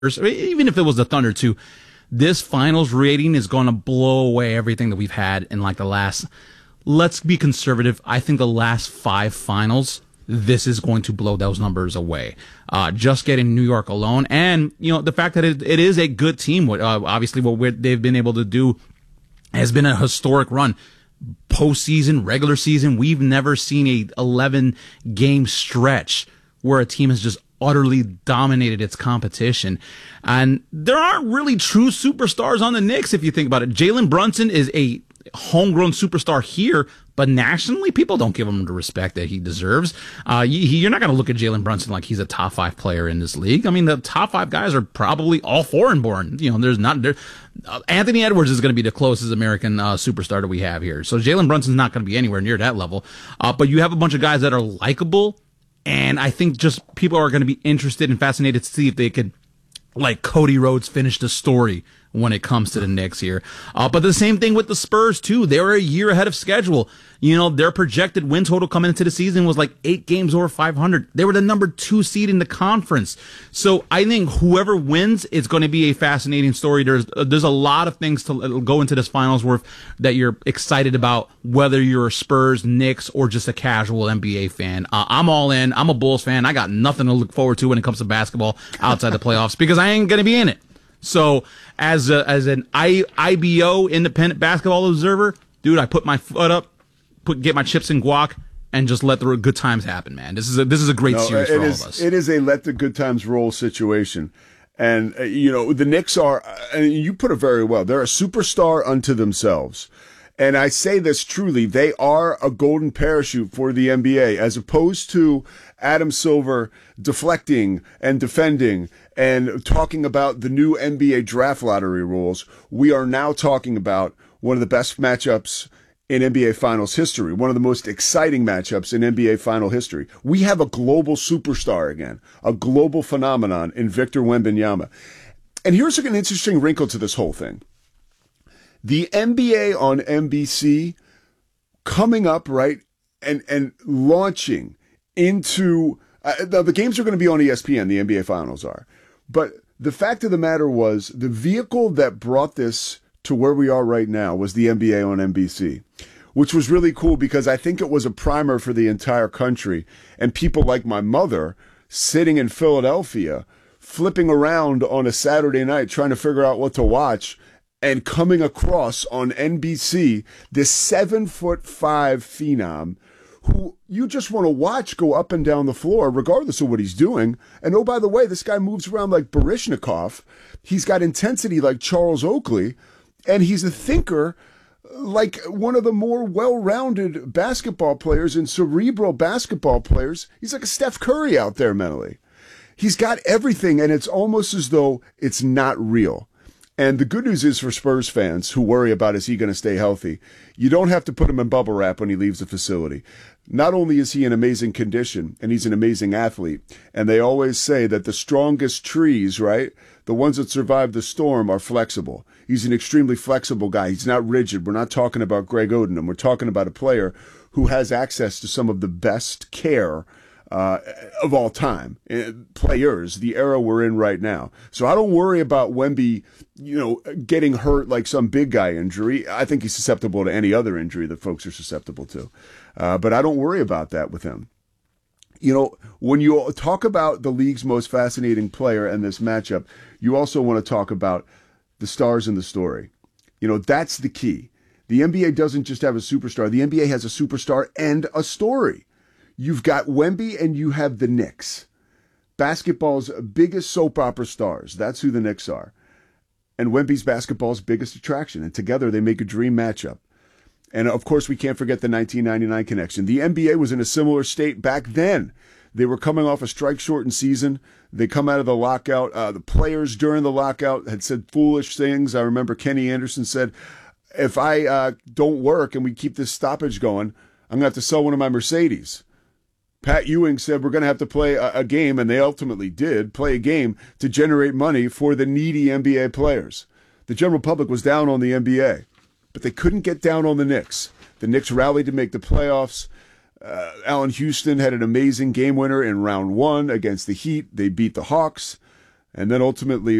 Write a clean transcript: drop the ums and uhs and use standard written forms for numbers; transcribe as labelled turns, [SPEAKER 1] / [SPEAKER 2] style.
[SPEAKER 1] even if it was the Thunder too, this finals rating is going to blow away everything that we've had in like the last, let's be conservative, I think the last 5 finals, this is going to blow those numbers away. Just getting New York alone, and the fact that it is a good team. Obviously, they've been able to do has been a historic run. Postseason, regular season, we've never seen a 11 game stretch where a team has just utterly dominated its competition. And there aren't really true superstars on the Knicks if you think about it. Jalen Brunson is a homegrown superstar here, but nationally, people don't give him the respect that he deserves. You're not going to look at Jalen Brunson like he's a top 5 player in this league. I mean, the top 5 guys are probably all foreign born. Anthony Edwards is going to be the closest American superstar that we have here. So Jalen Brunson's not going to be anywhere near that level. But you have a bunch of guys that are likable, and I think just people are going to be interested and fascinated to see if they could, like Cody Rhodes, finish the story when it comes to the Knicks here. But the same thing with the Spurs, too. They were a year ahead of schedule. Their projected win total coming into the season was like 8 games over 500. They were the number 2 seed in the conference. So I think whoever wins, it's going to be a fascinating story. There's a lot of things to go into this finals that you're excited about, whether you're a Spurs, Knicks, or just a casual NBA fan. I'm all in. I'm a Bulls fan. I got nothing to look forward to when it comes to basketball outside the playoffs because I ain't going to be in it. So as an IBO, independent basketball observer, dude, I put my foot up, get my chips in guac, and just let the good times happen, man. This is a great series for all of us.
[SPEAKER 2] It is a let the good times roll situation. And, the Knicks are, and you put it very well, they're a superstar unto themselves. And I say this truly, they are a golden parachute for the NBA, as opposed to Adam Silver deflecting and defending and talking about the new NBA draft lottery rules. We are now talking about one of the best matchups in NBA Finals history, one of the most exciting matchups in NBA Final history. We have a global superstar again, a global phenomenon in Victor Wembanyama. And here's an interesting wrinkle to this whole thing. The NBA on NBC coming up, right, and launching into the games are going to be on ESPN, the NBA Finals are. But the fact of the matter was the vehicle that brought this to where we are right now was the NBA on NBC, which was really cool because I think it was a primer for the entire country. And people like my mother sitting in Philadelphia, flipping around on a Saturday night, trying to figure out what to watch, and coming across on NBC this 7'5" phenom who you just want to watch go up and down the floor regardless of what he's doing. And oh, by the way, this guy moves around like Baryshnikov. He's got intensity like Charles Oakley, and he's a thinker like one of the more well-rounded basketball players and cerebral basketball players. He's like a Steph Curry out there mentally. He's got everything, and it's almost as though it's not real. And the good news is for Spurs fans who worry about is he going to stay healthy, you don't have to put him in bubble wrap when he leaves the facility. Not only is he in amazing condition, and he's an amazing athlete, and they always say that the strongest trees, right, the ones that survive the storm are flexible. He's an extremely flexible guy. He's not rigid. We're not talking about Greg Oden. We're talking about a player who has access to some of the best care of all time, players, the era we're in right now. So I don't worry about Wemby, getting hurt like some big guy injury. I think he's susceptible to any other injury that folks are susceptible to. But I don't worry about that with him. When you talk about the league's most fascinating player and this matchup, you also want to talk about the stars in the story. That's the key. The NBA doesn't just have a superstar. The NBA has a superstar and a story. You've got Wemby and you have the Knicks. Basketball's biggest soap opera stars. That's who the Knicks are. And Wemby's basketball's biggest attraction. And together they make a dream matchup. And of course, we can't forget the 1999 connection. The NBA was in a similar state back then. They were coming off a strike-shortened season. They come out of the lockout. The players during the lockout had said foolish things. I remember Kenny Anderson said, if I don't work and we keep this stoppage going, I'm going to have to sell one of my Mercedes. Pat Ewing said we're going to have to play a game, and they ultimately did, play a game to generate money for the needy NBA players. The general public was down on the NBA, but they couldn't get down on the Knicks. The Knicks rallied to make the playoffs. Allen Houston had an amazing game winner in round 1 against the Heat. They beat the Hawks. And then ultimately